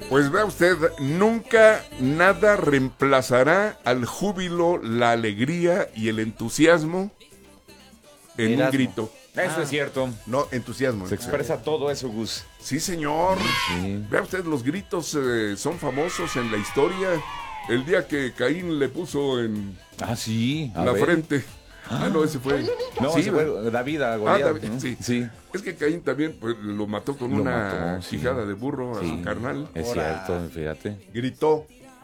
Pues vea usted, nunca nada reemplazará al júbilo, la alegría y el entusiasmo en un Erasmo. grito. Eso es cierto. No, entusiasmo. Se expresa todo eso, Gus. Sí, señor. Sí. Vea usted, los gritos son famosos en la historia. El día que Caín le puso en Ah, sí. A la ver. frente. No, ese fue. No, sí, ese fue David a Goliat, David, ¿no? sí. Sí. Es que Caín también pues, lo mató con Lo una mató, sí. quijada de burro a Sí. su carnal. Es cierto, fíjate. Gritó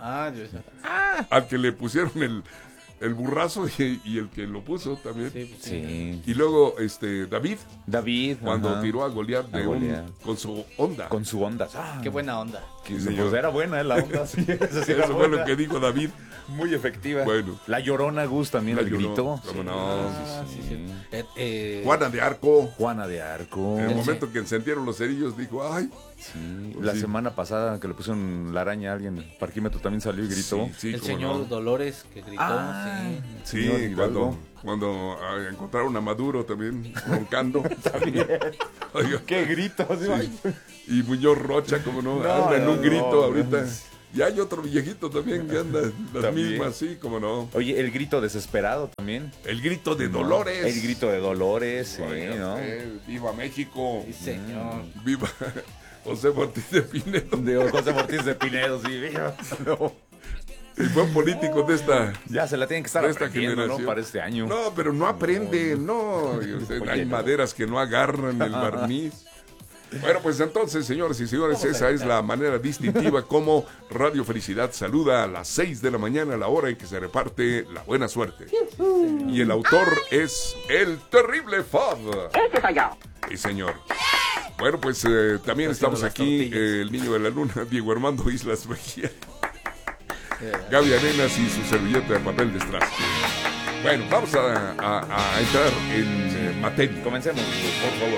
Yo al que le pusieron el burrazo y el que lo puso también. sí. Sí. Y luego David, David. cuando ajá, tiró a Goliat A Goliat. con su onda. con su onda. Ah, Qué buena onda. que Sí, pues era buena la onda. Sí, esa sí era Eso fue lo buena. que dijo David. Muy efectiva. Bueno. La Llorona, Gus, también La el Llorona, grito. cómo Sí. no. Sí. Juana de Arco, Juana de Arco. en el momento que encendieron los cerillos, dijo, ay, Sí. Pues La sí. semana pasada que le pusieron la araña a alguien, el parquímetro también salió y gritó. sí, El cómo señor no. Dolores que gritó. Sí, Señor Hidalgo. cuando encontraron a Maduro también roncando. Oiga, ¡Qué grito! y Muñoz Rocha, como no, No, anda en un no, grito no. ahorita. Y hay otro viejito también que anda en las También. mismas, sí, como no. Oye, el grito desesperado también. El grito de Dolores. El grito de Dolores, sí, Oiga, ¿no? Viva México. Sí, señor. Viva José Ortiz de Pinedo. De José Ortiz de Pinedo, sí. No. Y fue político de esta. Ya se la tienen que estar De esta aprendiendo, ¿no? generación. Para este año. No, pero no aprende, no. Y usted, Oye, hay no. maderas que no agarran el barniz. Bueno, pues entonces, señoras y señores, esa es la manera distintiva como Radio Felicidad saluda a las 6 de la mañana, a la hora en que se reparte la buena suerte. Y el autor es el terrible Fab. ¡Ese soy yo! Sí, señor. Bueno, pues también estamos las aquí, tortillas. el niño de la luna, Diego Armando Islas Mejía, Gaby Arenas y su servilleta de papel de strass. Bueno, vamos a entrar en materia. Comencemos, por favor.